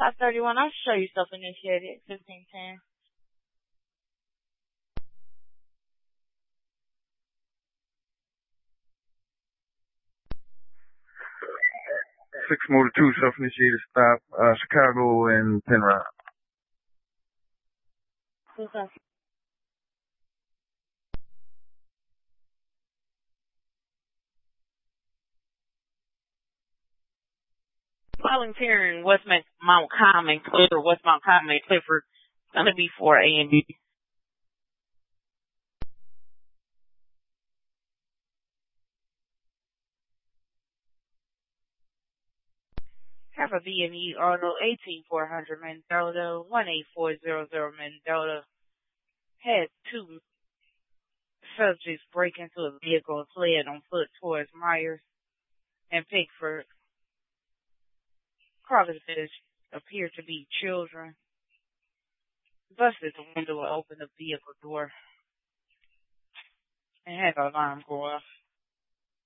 531, I'll show you self-initiated, 1510. Six Motor 2, self-initiated stop, Chicago and Penrod. Volunteering Westmount Common, Clifford, Westmount Common, Clifford. It's going to be for A and B. Have a B&E Auto 18400 Mendota, 18400 Mendota. Had two subjects break into a vehicle and fled on foot towards Myers and Pickford. Crawford says appeared to be children. Busted the window and opened the vehicle door and had the alarm go off.